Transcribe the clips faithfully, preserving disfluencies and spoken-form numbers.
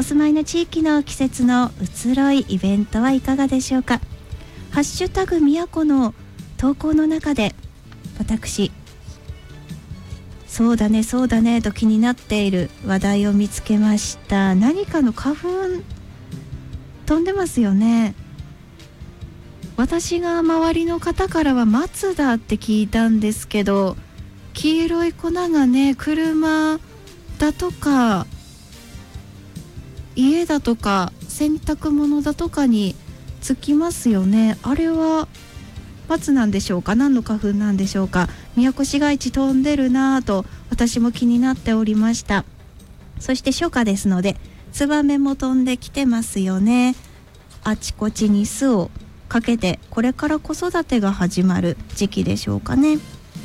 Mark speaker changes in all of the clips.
Speaker 1: 住まいの地域の季節の移ろいイベントはいかがでしょうか。ハッシュタグみやこの投稿の中で、私そうだねそうだねと気になっている話題を見つけました。何かの花粉飛んでますよね。私が周りの方からは松だって聞いたんですけど、黄色い粉がね、車だとか家だとか洗濯物だとかにつきますよね。あれは松なんでしょうか、何の花粉なんでしょうか。宮古市街地飛んでるなぁと私も気になっておりました。そして初夏ですのでツバメも飛んできてますよね。あちこちに巣をかけて、これから子育てが始まる時期でしょうかね。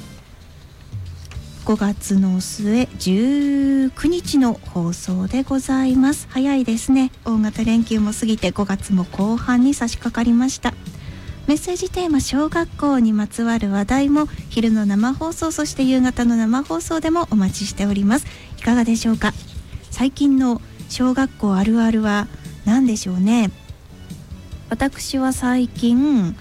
Speaker 1: ごがつの末じゅうくにちの放送でございます。早いですね。大型連休も過ぎてごがつも後半に差し掛かりました。メッセージテーマ、小学校にまつわる話題も昼の生放送、そして夕方の生放送でもお待ちしております。いかがでしょうか。最近の小学校あるあるは何でしょうね。私は最近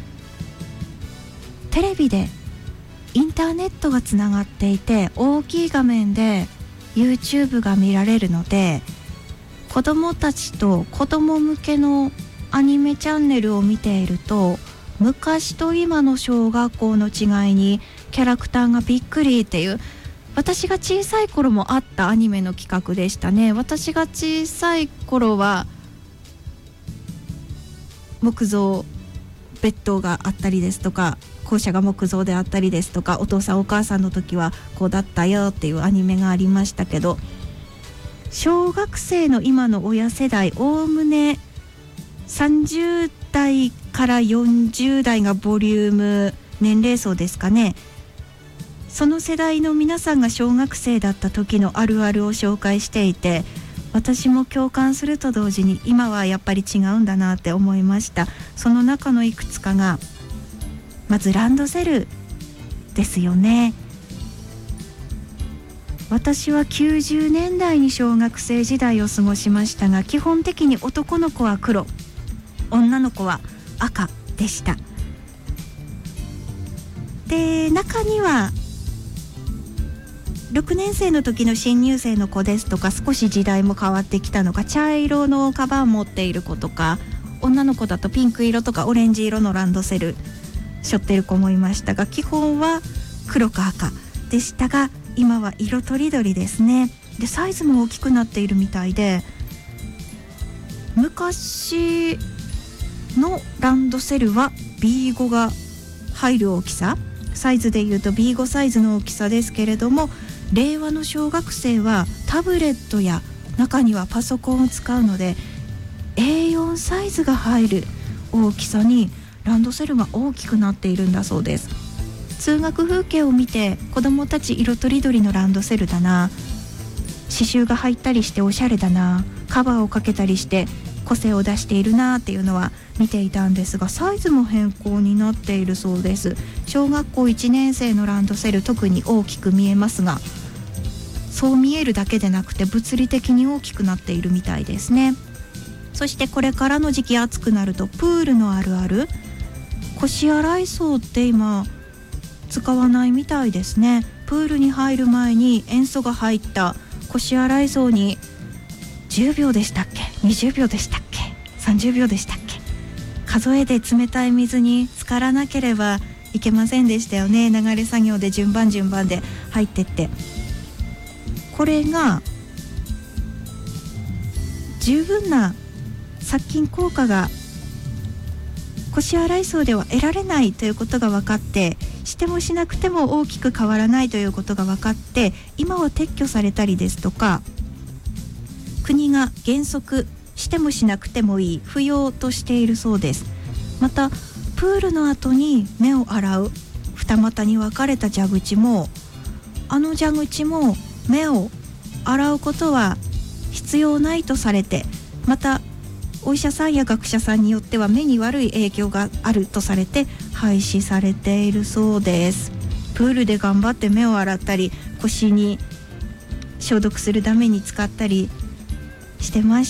Speaker 1: テレビでインターネットがつながっていて、大きい画面で YouTube が見られるので、子どもたちと子ども向けのアニメチャンネルを見ていると、昔と今の小学校の違いにキャラクターがびっくりっていう、私が小さい頃もあったアニメの企画でしたね。私が小さい頃は木造ベッドがあったりですとか、校舎が木造であったりですとか、お父さんお母さんの時はこうだったよっていうアニメがありましたけど、小学生の今の親世代、おおむねさんじゅうだいからよんじゅうだいがボリューム年齢層ですかね。その世代の皆さんが小学生だった時のあるあるを紹介していて、私も共感すると同時に今はやっぱり違うんだなって思いました。その中のいくつかが、まずランドセルですよね。私はきゅうじゅうねんだいに小学生時代を過ごしましたが、基本的に男の子は黒、女の子は赤でした。で、中にはろくねん生の時の新入生の子ですとか、少し時代も変わってきたのか茶色のカバン持っている子とか、女の子だとピンク色とかオレンジ色のランドセル背負ってる子もいましたが、基本は黒か赤でしたが、今は色とりどりですね。で、サイズも大きくなっているみたいで、昔のランドセルは ビーご が入る大きさ、サイズでいうと ビーご サイズの大きさですけれども、令和の小学生はタブレットや中にはパソコンを使うので エーよん サイズが入る大きさにランドセルが大きくなっているんだそうです。通学風景を見て、子どもたち色とりどりのランドセルだな、刺繍が入ったりしておしゃれだな、カバーをかけたりして個性を出しているなっていうのは見ていたんですが、サイズも変更になっているそうです。小学校いちねん生のランドセル、特に大きく見えますが、そう見えるだけでなくて物理的に大きくなっているみたいですね。そしてこれからの時期暑くなると、プールのあるある、腰洗い槽って今使わないみたいですね。プールに入る前に塩素が入った腰洗い槽にじゅうびょうでしたっけ、にじゅうびょうでしたっけ、さんじゅうびょうでしたっけ、数えで冷たい水に浸からなければいけませんでしたよね。流れ作業で順番順番で入ってって、これが十分な殺菌効果が腰洗い槽では得られないということが分かって、してもしなくても大きく変わらないということが分かって、今は撤去されたりですとか、国が原則してもしなくてもいい、不要としているそうです。またプールの後に目を洗う二股に分かれた蛇口も、あの蛇口も目を洗うことは必要ないとされて、またお医者さんや学者さんによっては目に悪い影響があるとされて廃止されているそうです。プールで頑張って目を洗ったり、腰に消毒するために使ったりしてまし